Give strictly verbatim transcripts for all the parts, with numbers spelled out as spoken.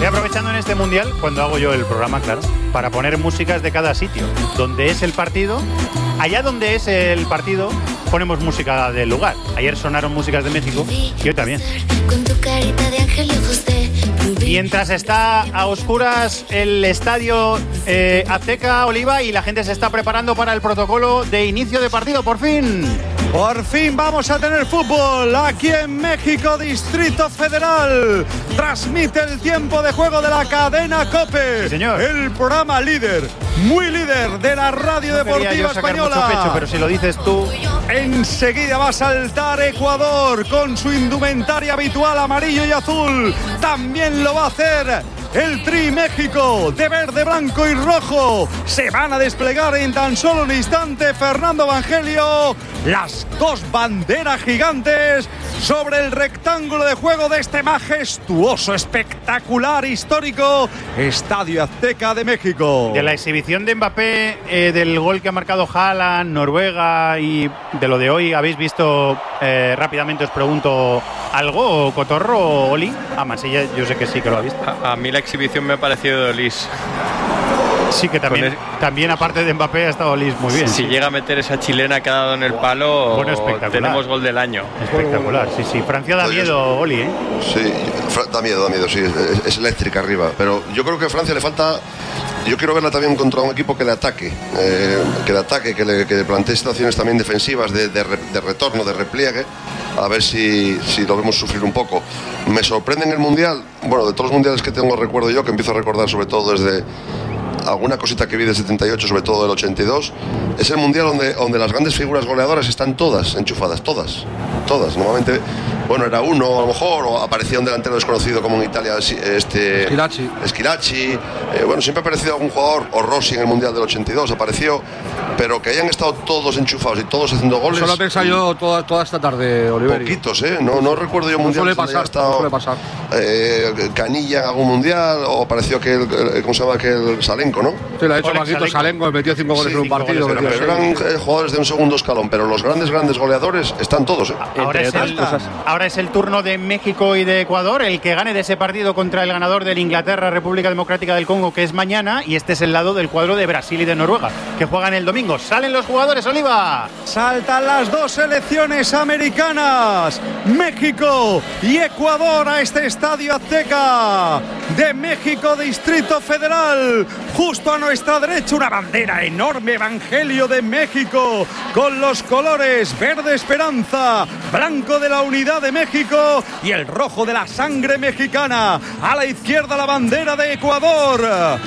aprovechando en este mundial, cuando hago yo el programa, claro, para poner músicas de cada sitio. Donde es el partido, allá donde es el partido, ponemos música del lugar. Ayer sonaron músicas de México y hoy también. Mientras está a oscuras el estadio eh, Azteca, Oliva, y la gente se está preparando para el protocolo de inicio de partido, por fin. Por fin vamos a tener fútbol aquí en México, Distrito Federal. Transmite el tiempo de juego de la cadena COPE. Sí, señor. El programa líder, muy líder de la radio no deportiva yo sacar española. Mucho pecho, pero si lo dices tú. Enseguida va a saltar Ecuador con su indumentaria habitual amarillo y azul. También lo va a hacer el Tri México de verde, blanco y rojo. Se van a desplegar en tan solo un instante, Fernando Evangelio, las dos banderas gigantes sobre el rectángulo de juego de este majestuoso, espectacular, histórico Estadio Azteca de México. De la exhibición de Mbappé, eh, del gol que ha marcado Haaland, Noruega, y de lo de hoy, ¿habéis visto eh, rápidamente, os pregunto, algo, Cotorro o Oli? Ah, Masilla, yo sé que sí que lo ha visto. A, a mí la exhibición me ha parecido de Olis. Sí, que también, el... también aparte de Mbappé ha estado Olis muy bien. Si sí. llega a meter esa chilena que ha dado en el palo, bueno, tenemos gol del año. Espectacular, sí, sí. Francia da miedo, Oli, ¿eh? Sí, da miedo, da miedo, sí. Es, es eléctrica arriba. Pero yo creo que a Francia le falta... Yo quiero verla también contra un equipo que le ataque, eh, que le ataque, que le, que le plantee situaciones también defensivas, de, de, de retorno, de repliegue, a ver si, si lo vemos sufrir un poco. Me sorprende en el Mundial, bueno, de todos los mundiales que tengo recuerdo yo, que empiezo a recordar sobre todo desde alguna cosita que vi del setenta y ocho, sobre todo del ochenta y dos, es el Mundial donde, donde las grandes figuras goleadoras están todas enchufadas, todas, todas. Normalmente, bueno, era uno a lo mejor, o aparecía un delantero desconocido como en Italia, este Schillaci. Schillaci. Eh, bueno, siempre ha aparecido algún jugador, o Rossi en el Mundial del ochenta y dos apareció, pero que hayan estado todos enchufados y todos haciendo goles. Eso lo he pensado yo toda, toda esta tarde, Oliver. Poquitos, ¿eh? No, no recuerdo yo no mundial. Suele pasar, estado, no suele pasar. Eh, Canilla en algún mundial, o apareció aquel, ¿cómo se llama aquel? Salenko, ¿no? Sí, lo ha hecho Paquito Salenko, metió cinco goles sí, en un partido. Goles, pero eran eh, jugadores de un segundo escalón, pero los grandes, grandes goleadores están todos, ¿eh? Ahora es, el, ahora es el turno de México y de Ecuador. El que gane de ese partido contra el ganador del Inglaterra, República Democrática del Congo, que es mañana, y este es el lado del cuadro de Brasil y de Noruega, que juegan el domingo. Salen los jugadores, Oliva. Saltan las dos selecciones americanas, México y Ecuador, a este Estadio Azteca de México, Distrito Federal. Justo a nuestra derecha una bandera enorme, Evangelio, de México, con los colores verde esperanza, blanco de la unidad de México y el rojo de la sangre mexicana. A la izquierda la bandera de Ecuador,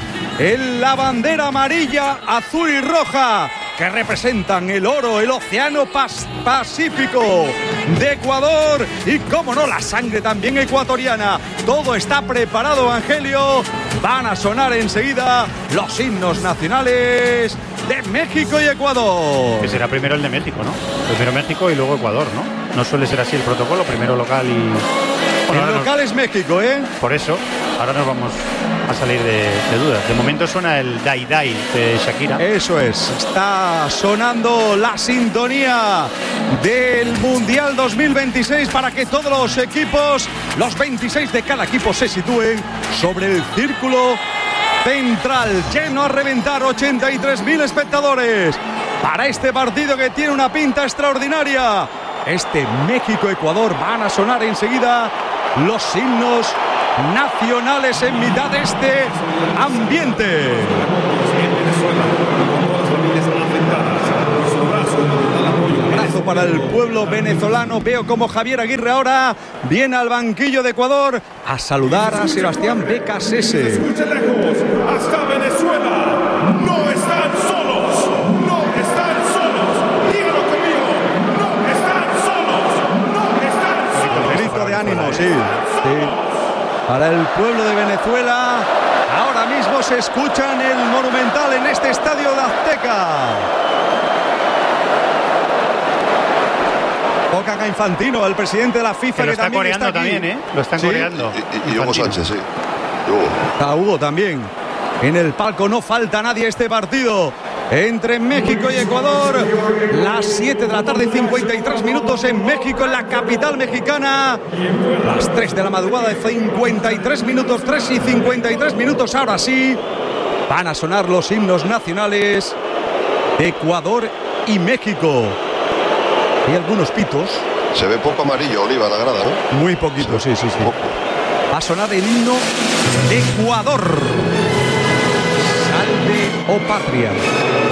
en la bandera amarilla, azul y roja, que representan el oro, el océano Pacífico de Ecuador y, cómo no, la sangre también ecuatoriana. Todo está preparado, Evangelio. Van a sonar enseguida los himnos nacionales de México y Ecuador. Que será primero el de México, ¿no? Primero México y luego Ecuador, ¿no? No suele ser así el protocolo, primero local y... Bueno, el local nos... es México, ¿eh? Por eso, ahora nos vamos a salir de, de dudas. De momento suena el Dai Dai de Shakira. Eso es, está sonando la sintonía del Mundial dos mil veintiséis para que todos los equipos, los veintiséis de cada equipo, se sitúen sobre el círculo central. Lleno a reventar, ochenta y tres mil espectadores para este partido que tiene una pinta extraordinaria. Este México-Ecuador. Van a sonar enseguida los himnos nacionales en mitad de este ambiente. Un abrazo para el pueblo venezolano. Veo como Javier Aguirre ahora viene al banquillo de Ecuador a saludar a Sebastián Becasese. Escuchen lejos, hasta Venezuela. No están solos, no están solos. Díganlo conmigo, no están solos, no están solos. El grito de ánimo, sí, sí. Para el pueblo de Venezuela, ahora mismo se escucha en el Monumental, en este estadio de Azteca. Tocan a Infantino, el presidente de la FIFA, que, lo que está también coreando está aquí. También, ¿eh? Lo están ¿Sí? coreando. Y, y, y Hugo Sánchez, sí. Hugo. Está Hugo también. En el palco no falta nadie este partido. entre México y Ecuador. Las siete de la tarde, cincuenta y tres minutos en México, en la capital mexicana. Las tres de la madrugada, cincuenta y tres minutos, tres y cincuenta y tres minutos. Ahora sí, van a sonar los himnos nacionales de Ecuador y México. Hay algunos pitos. Se ve poco amarillo, Oliva, la grada, ¿no? Muy poquito, sí, sí, sí. Va a sonar el himno de Ecuador. Salve, oh patria.